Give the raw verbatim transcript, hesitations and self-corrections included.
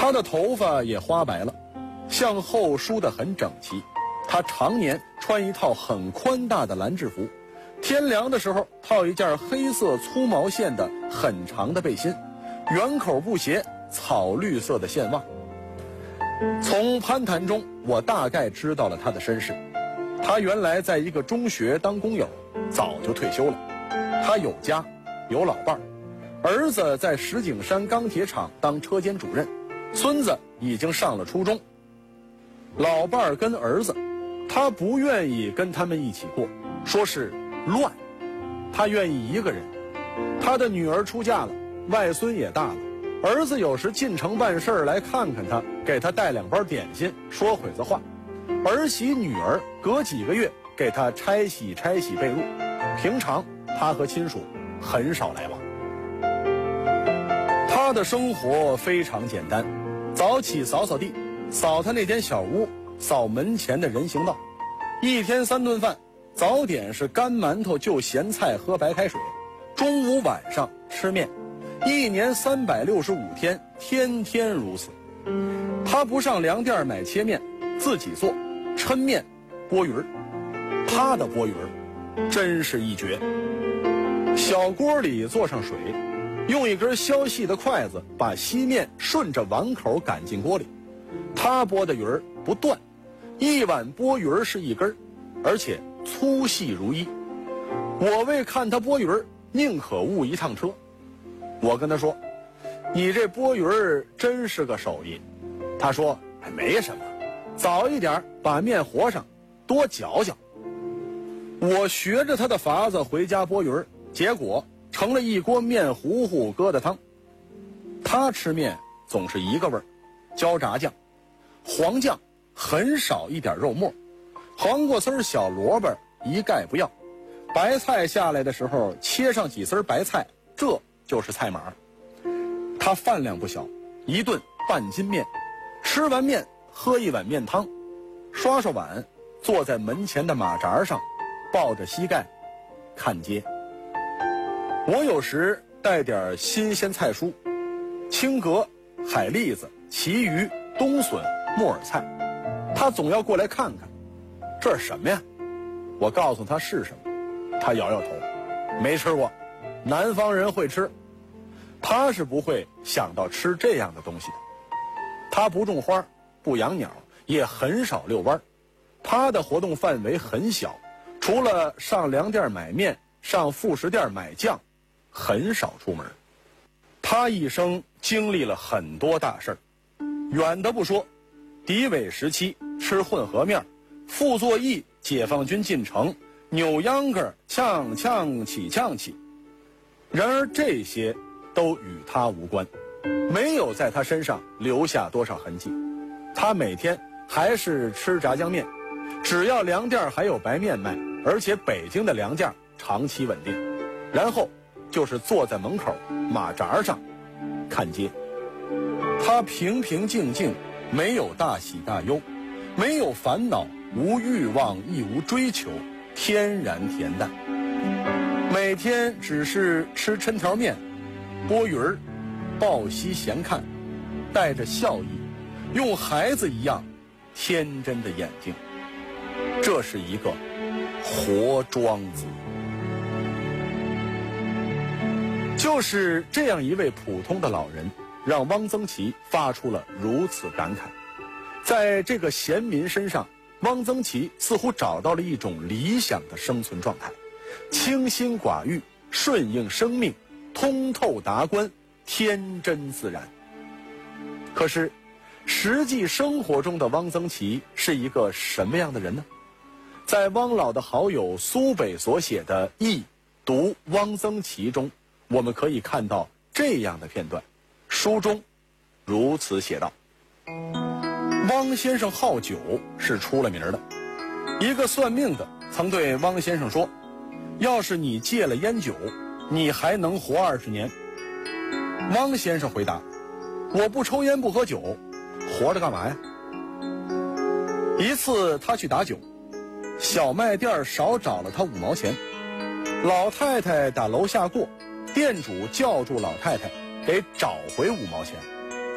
他的头发也花白了，向后梳得很整齐。他常年穿一套很宽大的蓝制服，天凉的时候套一件黑色粗毛线的很长的背心，圆口布鞋，草绿色的线袜。从攀谈中，我大概知道了他的身世。他原来在一个中学当工友，早就退休了。他有家，有老伴儿，儿子在石景山钢铁厂当车间主任，孙子已经上了初中。老伴儿跟儿子，他不愿意跟他们一起过，说是乱。他愿意一个人。他的女儿出嫁了，外孙也大了，儿子有时进城办事儿来看看他，给他带两包点心，说会子话。儿媳女儿隔几个月给他拆洗拆洗被褥，平常他和亲属很少来往。他的生活非常简单，早起扫扫地，扫他那间小屋，扫门前的人行道。一天三顿饭，早点是干馒头就咸菜喝白开水，中午晚上吃面，一年三百六十五天，天天如此。他不上粮店买切面，自己做抻面拨鱼儿。他的拨鱼儿真是一绝。小锅里做上水，用一根削细的筷子把稀面顺着碗口赶进锅里。他拨的鱼儿不断，一碗拨鱼儿是一根，而且粗细如一。我为看他拨鱼儿，宁可误一趟车。我跟他说：“你这拨鱼儿真是个手艺。”他说：“哎，没什么，早一点把面和上，多搅搅。”我学着他的法子回家拨鱼儿，结果成了一锅面糊糊疙瘩汤。他吃面总是一个味儿，焦炸酱、黄酱，很少一点肉末，黄瓜丝、小萝卜一概不要。白菜下来的时候切上几丝白菜，这就是菜码。他饭量不小，一顿半斤面，吃完面喝一碗面汤，刷刷碗，坐在门前的马扎上，抱着膝盖看街。我有时带点新鲜菜蔬，青蛤、海蛎子、旗鱼、冬笋、木耳菜，他总要过来看看，这是什么呀？我告诉他是什么，他摇摇头，没吃过，南方人会吃，他是不会想到吃这样的东西的。他不种花，不养鸟，也很少遛弯，他的活动范围很小，除了上粮店买面，上副食店买酱，很少出门。他一生经历了很多大事儿，远的不说，敌伪时期吃混合面，傅作义解放军进城，扭秧歌，呛呛起呛起。然而这些都与他无关，没有在他身上留下多少痕迹。他每天还是吃炸酱面，只要粮店还有白面卖，而且北京的粮价长期稳定，然后就是坐在门口马扎上看街。他平平静静，没有大喜大忧，没有烦恼，无欲望，亦无追求，天然恬淡。每天只是吃抻条面，拨鱼儿，抱膝闲看，带着笑意，用孩子一样天真的眼睛。这是一个活庄子。就是这样一位普通的老人，让汪曾祺发出了如此感慨。在这个闲民身上，汪曾祺似乎找到了一种理想的生存状态，清心寡欲，顺应生命，通透达观，天真自然。可是实际生活中的汪曾祺是一个什么样的人呢？在汪老的好友苏北所写的《忆读汪曾祺》中，我们可以看到这样的片段。书中如此写道：汪先生好酒是出了名的，一个算命的曾对汪先生说，要是你戒了烟酒，你还能活二十年。汪先生回答，我不抽烟不喝酒，活着干嘛呀？一次他去打酒，小卖店少找了他五毛钱，老太太打楼下过，店主叫住老太太，给找回五毛钱。